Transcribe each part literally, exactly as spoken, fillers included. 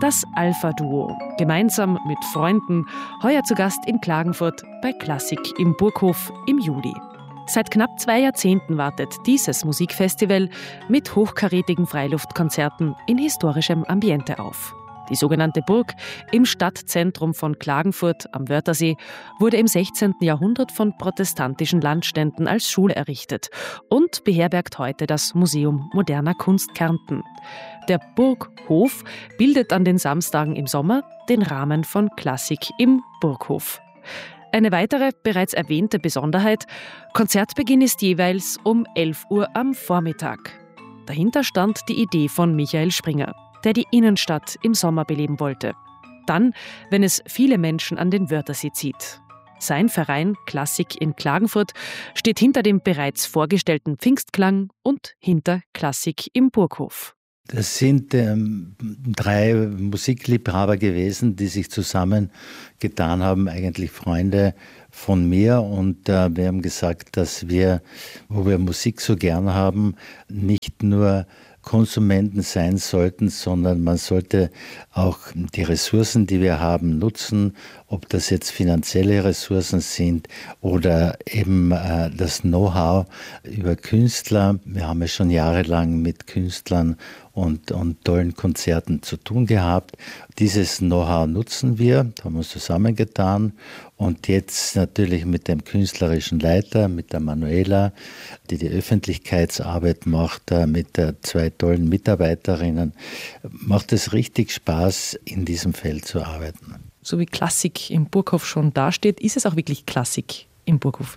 Das Alpha-Duo, gemeinsam mit Freunden, heuer zu Gast in Klagenfurt bei Klassik im Burghof im Juli. Seit knapp zwei Jahrzehnten wartet dieses Musikfestival mit hochkarätigen Freiluftkonzerten in historischem Ambiente auf. Die sogenannte Burg im Stadtzentrum von Klagenfurt am Wörthersee wurde im sechzehnten Jahrhundert von protestantischen Landständen als Schule errichtet und beherbergt heute das Museum moderner Kunst Kärnten. Der Burghof bildet an den Samstagen im Sommer den Rahmen von Klassik im Burghof. Eine weitere, bereits erwähnte Besonderheit: Konzertbeginn ist jeweils um elf Uhr am Vormittag. Dahinter stand die Idee von Michael Springer, der die Innenstadt im Sommer beleben wollte. Dann, wenn es viele Menschen an den Wörthersee zieht. Sein Verein Klassik in Klagenfurt steht hinter dem bereits vorgestellten Pfingstklang und hinter Klassik im Burghof. Das sind ähm, drei Musikliebhaber gewesen, die sich zusammengetan haben, eigentlich Freunde von mir. Und äh, wir haben gesagt, dass wir, wo wir Musik so gern haben, nicht nur Konsumenten sein sollten, sondern man sollte auch die Ressourcen, die wir haben, nutzen, ob das jetzt finanzielle Ressourcen sind oder eben äh, das Know-how über Künstler. Wir haben ja schon jahrelang mit Künstlern und, und tollen Konzerten zu tun gehabt. Dieses Know-how nutzen wir, da haben wir uns zusammengetan und jetzt natürlich mit dem künstlerischen Leiter, mit der Manuela, die die Öffentlichkeitsarbeit macht, mit der zwei tollen Mitarbeiterinnen, macht es richtig Spaß, in diesem Feld zu arbeiten. So wie Klassik im Burghof schon dasteht, ist es auch wirklich Klassik im Burghof?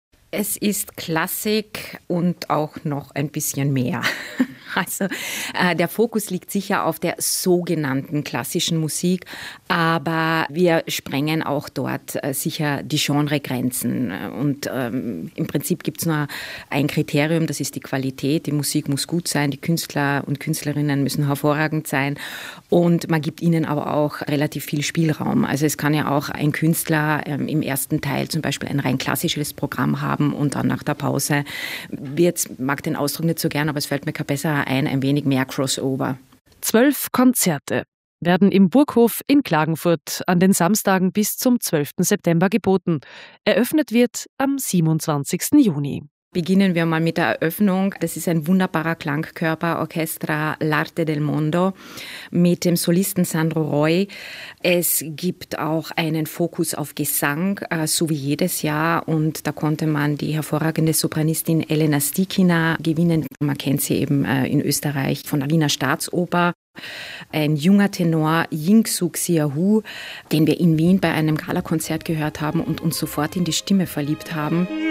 Es ist Klassik und auch noch ein bisschen mehr. Also äh, der Fokus liegt sicher auf der sogenannten klassischen Musik, aber wir sprengen auch dort äh, sicher die Genregrenzen. Und ähm, im Prinzip gibt es nur ein Kriterium, das ist die Qualität. Die Musik muss gut sein, die Künstler und Künstlerinnen müssen hervorragend sein und man gibt ihnen aber auch relativ viel Spielraum. Also es kann ja auch ein Künstler ähm, im ersten Teil zum Beispiel ein rein klassisches Programm haben und dann nach der Pause wird, mag den Ausdruck nicht so gern, aber es fällt mir kein besser ein, ein wenig mehr Crossover. Zwölf Konzerte werden im Burghof in Klagenfurt an den Samstagen bis zum zwölften September geboten. Eröffnet wird am siebenundzwanzigsten Juni. Beginnen wir mal mit der Eröffnung. Das ist ein wunderbarer Klangkörper, Orchestra L'Arte del Mondo mit dem Solisten Sandro Roy. Es gibt auch einen Fokus auf Gesang, so wie jedes Jahr. Und da konnte man die hervorragende Sopranistin Elena Stikina gewinnen. Man kennt sie eben in Österreich von der Wiener Staatsoper. Ein junger Tenor, Ying-Suk Siahu, den wir in Wien bei einem Galakonzert gehört haben und uns sofort in die Stimme verliebt haben.